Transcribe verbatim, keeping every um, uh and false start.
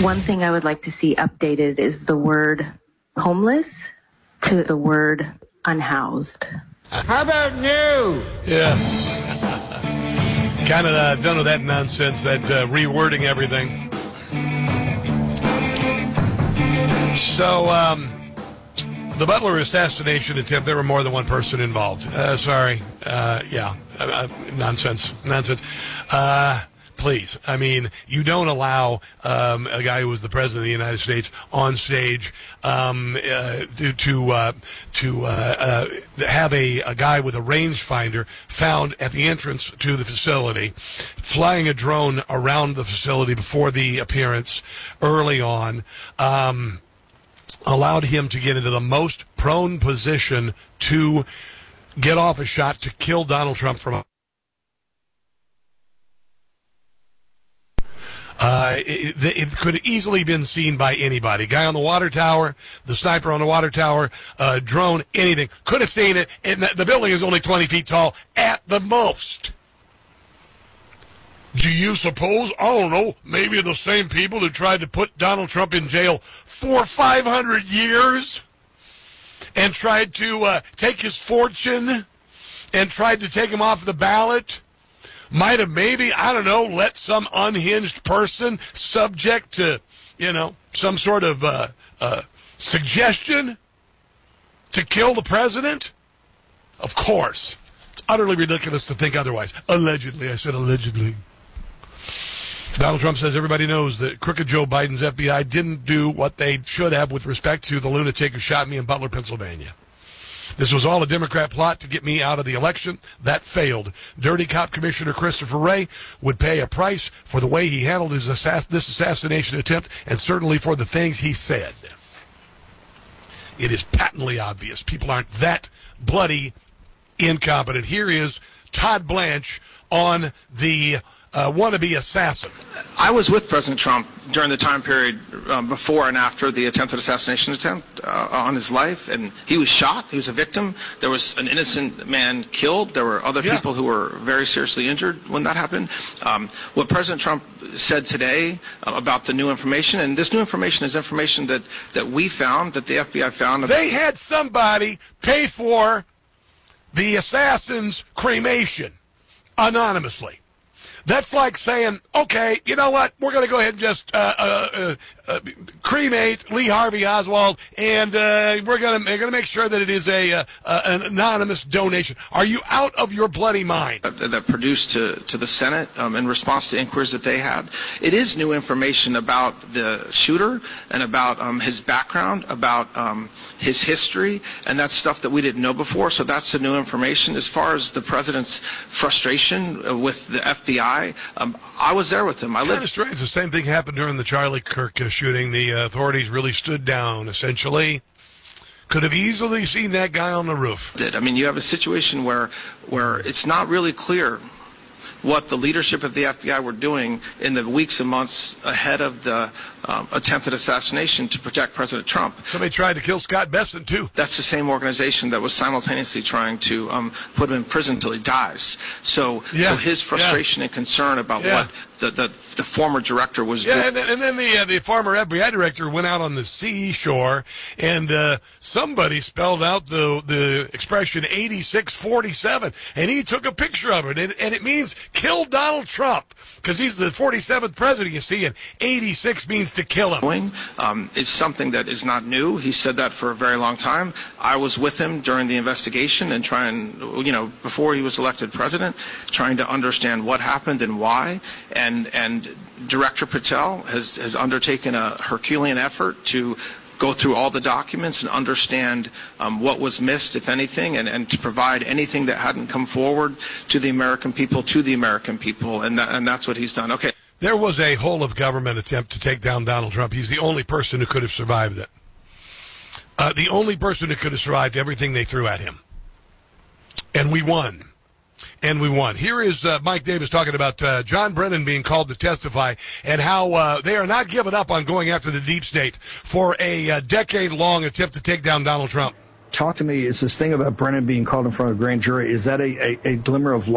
One thing I would like to see updated is the word homeless to the word unhoused. How about new? Yeah. Kind of uh, done with that nonsense, that uh, rewording everything. So, um, the Butler assassination attempt, there were more than one person involved. Uh, sorry. Uh, yeah. Uh, nonsense. Nonsense. Uh... Please. I mean, you don't allow um, a guy who was the president of the United States on stage um, uh, to to, uh, to uh, uh, have a, a guy with a rangefinder found at the entrance to the facility, flying a drone around the facility before the appearance early on, um, allowed him to get into the most prone position to get off a shot to kill Donald Trump from a Uh, it, it could have easily been seen by anybody. Guy on the water tower, the sniper on the water tower, uh, drone, anything. Could have seen it, and the, the building is only twenty feet tall at the most. Do you suppose, I don't know, maybe the same people who tried to put Donald Trump in jail for five hundred years and tried to uh, take his fortune and tried to take him off the ballot might have maybe, I don't know, let some unhinged person subject to, you know, some sort of uh, uh, suggestion to kill the president? Of course. It's utterly ridiculous to think otherwise. Allegedly. I said allegedly. Donald Trump says everybody knows that crooked Joe Biden's F B I didn't do what they should have with respect to the lunatic who shot me in Butler, Pennsylvania. This was all a Democrat plot to get me out of the election. That failed. Dirty cop Commissioner Christopher Wray would pay a price for the way he handled his assass- this assassination attempt, and certainly for the things he said. It is patently obvious. People aren't that bloody incompetent. Here is Todd Blanche on the uh, wannabe assassin. I was with President Trump during the time period um, before and after the attempted assassination attempt uh, on his life, and he was shot. He was a victim. There was an innocent man killed. There were other yeah. people who were very seriously injured when that happened. Um, what President Trump said today uh, about the new information, and this new information is information that, that we found, that the F B I found. They had somebody pay for the assassin's cremation anonymously. That's like saying, okay, you know what, we're going to go ahead and just uh, uh, uh, cremate Lee Harvey Oswald, and uh, we're going to we're going to make sure that it is a uh, uh, an anonymous donation. Are you out of your bloody mind? That, that produced to, to the Senate um, in response to inquiries that they had. It is new information about the shooter and about um, his background, about um, his history, and that's stuff that we didn't know before, so that's the new information. As far as the president's frustration with the F B I, Um, I was there with him. I lived. Kind of strange. The same thing happened during the Charlie Kirk uh, shooting. The uh, authorities really stood down, essentially. Could have easily seen that guy on the roof. I mean, you have a situation where where it's not really clear what the leadership of the F B I were doing in the weeks and months ahead of the um, attempted assassination to protect President Trump. Somebody tried to kill Scott Besson, too. That's the same organization that was simultaneously trying to um, put him in prison until he dies. So, yeah. so his frustration yeah. and concern about yeah. what the, the the former director was yeah, doing. And then, and then the uh, the former F B I director went out on the seashore, and uh, somebody spelled out the the expression eighty-six forty-seven, and he took a picture of it, and, and it means kill Donald Trump, because he's the forty-seventh president, you see, and eighty-six means to kill him. Um, it's something that is not new. He said that for a very long time. I was with him during the investigation and trying, you know, before he was elected president, trying to understand what happened and why. And and Director Patel has, has undertaken a Herculean effort to go through all the documents and understand um, what was missed, if anything, and, and to provide anything that hadn't come forward to the American people, to the American people, and, that, and that's what he's done. Okay. There was a whole-of-government attempt to take down Donald Trump. He's the only person who could have survived it. Uh, the only person who could have survived everything they threw at him. And we won. And we won. Here is uh, Mike Davis talking about uh, John Brennan being called to testify and how uh, they are not giving up on going after the deep state for a uh, decade-long attempt to take down Donald Trump. Talk to me. Is this thing about Brennan being called in front of a grand jury, is that a, a, a glimmer of light?